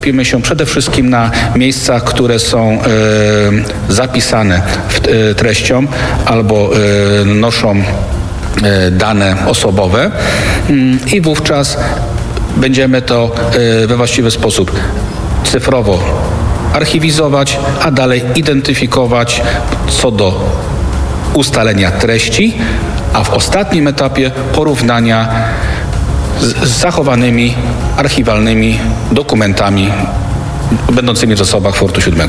Skupimy się przede wszystkim na miejscach, które są zapisane treścią albo noszą dane osobowe i wówczas będziemy to we właściwy sposób cyfrowo archiwizować, a dalej identyfikować co do ustalenia treści, a w ostatnim etapie porównania z zachowanymi archiwalnymi dokumentami będącymi w zasobach Fortu 7.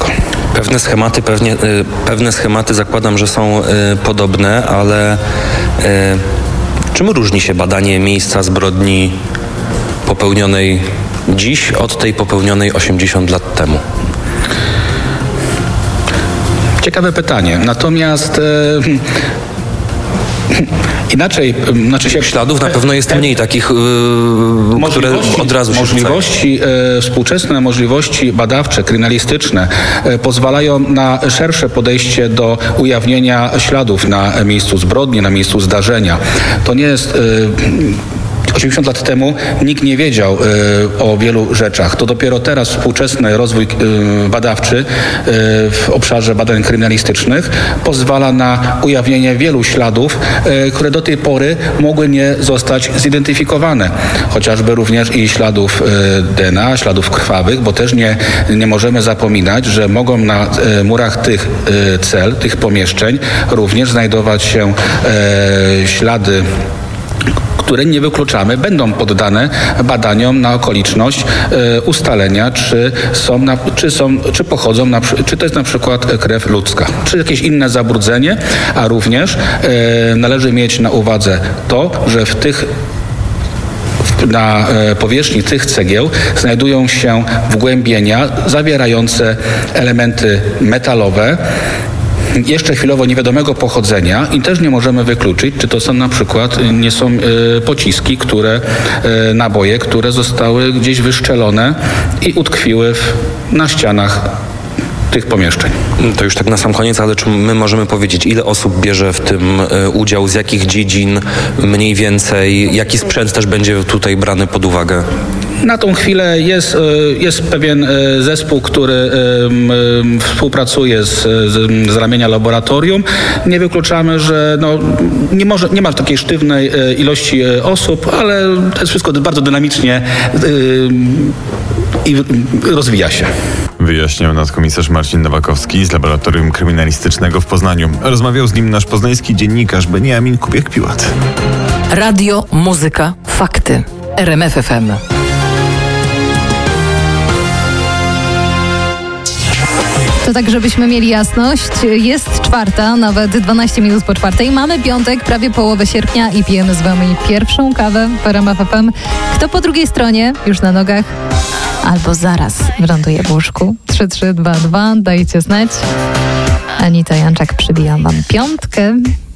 Pewne schematy zakładam, że są podobne, ale czym różni się badanie miejsca zbrodni popełnionej dziś od tej popełnionej 80 lat temu? Ciekawe pytanie. Natomiast inaczej, śladów na pewno jest mniej takich, które od razu się współczesne możliwości badawcze, kryminalistyczne pozwalają na szersze podejście do ujawnienia śladów na miejscu zbrodni, na miejscu zdarzenia. To nie jest 80 lat temu nikt nie wiedział o wielu rzeczach. To dopiero teraz współczesny rozwój badawczy w obszarze badań kryminalistycznych pozwala na ujawnienie wielu śladów, które do tej pory mogły nie zostać zidentyfikowane. Chociażby również i śladów DNA, śladów krwawych, bo też nie możemy zapominać, że mogą na murach tych cel, tych pomieszczeń również znajdować się ślady, które nie wykluczamy, będą poddane badaniom na okoliczność ustalenia, czy to jest na przykład krew ludzka, czy jakieś inne zabrudzenie, a również należy mieć na uwadze to, że na powierzchni tych cegieł znajdują się wgłębienia zawierające elementy metalowe, jeszcze chwilowo niewiadomego pochodzenia i też nie możemy wykluczyć, czy to są na przykład, nie są pociski, naboje, które zostały gdzieś wyszczelone i utkwiły na ścianach tych pomieszczeń. To już tak na sam koniec, ale czy my możemy powiedzieć, ile osób bierze w tym udział, z jakich dziedzin mniej więcej, jaki sprzęt też będzie tutaj brany pod uwagę? Na tą chwilę jest pewien zespół, który współpracuje z ramienia laboratorium. Nie wykluczamy, że nie ma takiej sztywnej ilości osób, ale to jest wszystko bardzo dynamicznie i rozwija się. Wyjaśniał nadkomisarz Marcin Nowakowski z Laboratorium Kryminalistycznego w Poznaniu. Rozmawiał z nim nasz poznański dziennikarz Beniamin Kubiak-Piłat. Radio, muzyka, fakty. RMF FM. To tak, żebyśmy mieli jasność, jest czwarta, nawet 12 minut po czwartej. Mamy piątek, prawie połowę sierpnia i pijemy z wami pierwszą kawę w RMF FM. Kto po drugiej stronie, już na nogach, albo zaraz wyląduje w łóżku. 3322, dajcie znać. Anita Janczak przybija wam piątkę.